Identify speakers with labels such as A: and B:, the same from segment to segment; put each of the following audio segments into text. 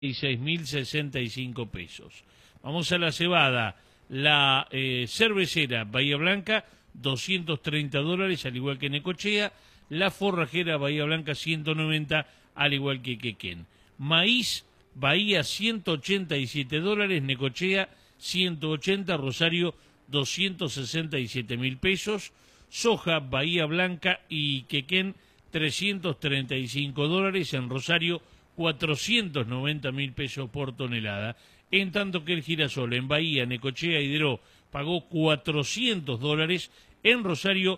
A: $6.065 pesos. Vamos a la cebada, la cervecera Bahía Blanca, $230, al igual que Necochea. La forrajera Bahía Blanca, 190, al igual que Quequén. Maíz Bahía, $187, Necochea, 180, Rosario, 267.000 pesos. Soja Bahía Blanca y Quequén, $335, en Rosario, 490.000 pesos por tonelada, en tanto que el girasol en Bahía, Necochea y Deró pagó $400, en Rosario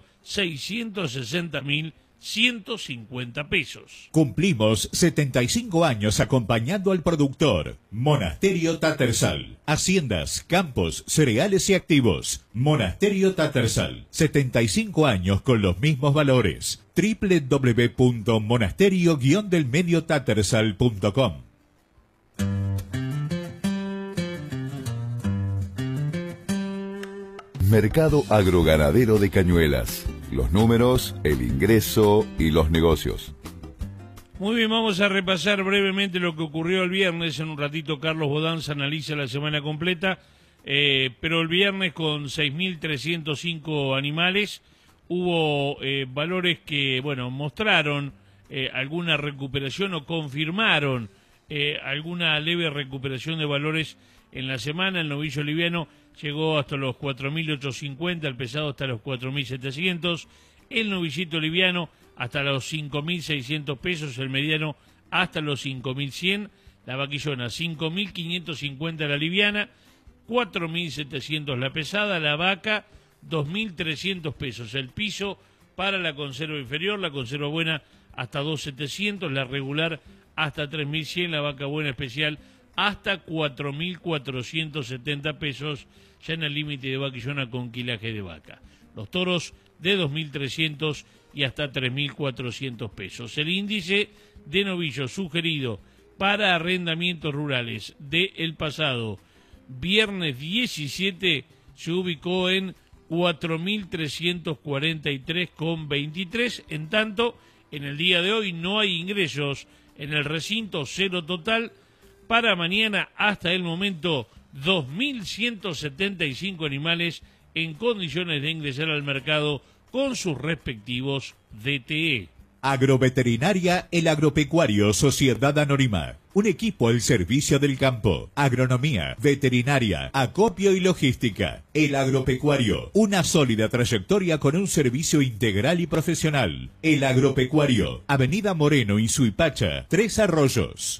A: 660.150 pesos.
B: Cumplimos 75 años acompañando al productor. Monasterio Tattersall. Haciendas, campos, cereales y activos. Monasterio Tattersall. 75 años con los mismos valores. www.monasterio-delmediotattersall.com.
C: Mercado Agroganadero de Cañuelas. Los números, el ingreso y los negocios.
A: Muy bien, vamos a repasar brevemente lo que ocurrió el viernes. En un ratito Carlos Bodanza analiza la semana completa, pero el viernes con 6.305 animales hubo valores que, bueno, mostraron alguna recuperación o confirmaron alguna leve recuperación de valores en la semana. El novillo liviano llegó hasta los 4.850, el pesado hasta los 4.700, el novillito liviano hasta los 5.600 pesos, el mediano hasta los 5.100, la vaquillona 5.550 la liviana, 4.700 la pesada, la vaca 2.300 pesos, el piso para la conserva inferior, la conserva buena hasta 2.700, la regular hasta 3.100, la vaca buena especial hasta 4.470 pesos, ya en el límite de vaquillona con quilaje de vaca. Los toros de 2.300 y hasta 3.400 pesos. El índice de novillos sugerido para arrendamientos rurales del pasado viernes 17 se ubicó en 4.343,23. En tanto, en el día de hoy no hay ingresos en el recinto, cero total. Para mañana, hasta el momento, 2.175 animales en condiciones de ingresar al mercado con sus respectivos DTE.
B: Agroveterinaria El Agropecuario Sociedad Anónima. Un equipo al servicio del campo. Agronomía, veterinaria, acopio y logística. El Agropecuario. Una sólida trayectoria con un servicio integral y profesional. El Agropecuario. Avenida Moreno y Suipacha, Tres Arroyos.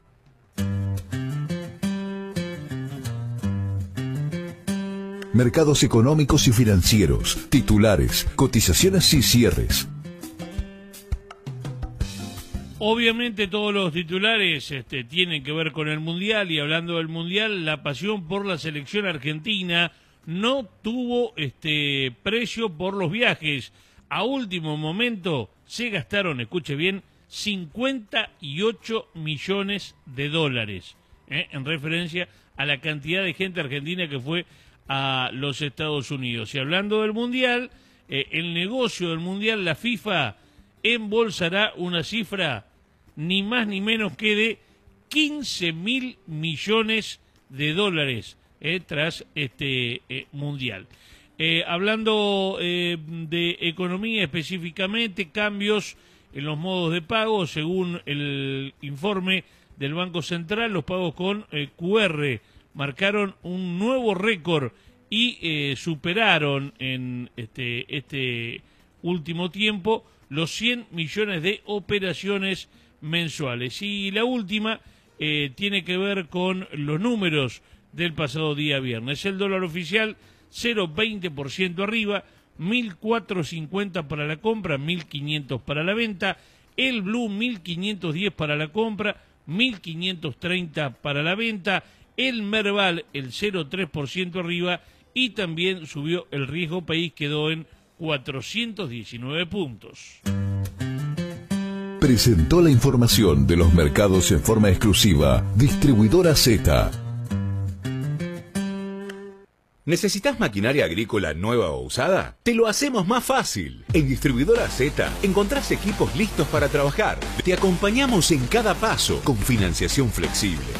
C: Mercados económicos y financieros, titulares, cotizaciones y cierres.
A: Obviamente todos los titulares tienen que ver con el Mundial, y hablando del Mundial, la pasión por la selección argentina no tuvo precio por los viajes. A último momento se gastaron, escuche bien, $58 millones, en referencia a la cantidad de gente argentina que fue a los Estados Unidos. Y hablando del Mundial, el negocio del Mundial, la FIFA embolsará una cifra ni más ni menos que de $15.000 millones tras este Mundial. Hablando de economía específicamente, cambios en los modos de pago, según el informe del Banco Central, los pagos con QR marcaron un nuevo récord y superaron en este último tiempo los 100 millones de operaciones mensuales. Y la última tiene que ver con los números del pasado día viernes. El dólar oficial 0,20% arriba, 1.450 para la compra, 1.500 para la venta. El blue 1.510 para la compra, 1.530 para la venta. El Merval, el 0,3% arriba, y también subió el riesgo país, quedó en 419 puntos.
C: Presentó la información de los mercados en forma exclusiva Distribuidora Z.
D: ¿Necesitas maquinaria agrícola nueva o usada? Te lo hacemos más fácil. En Distribuidora Z encontrás equipos listos para trabajar. Te acompañamos en cada paso con financiación flexible.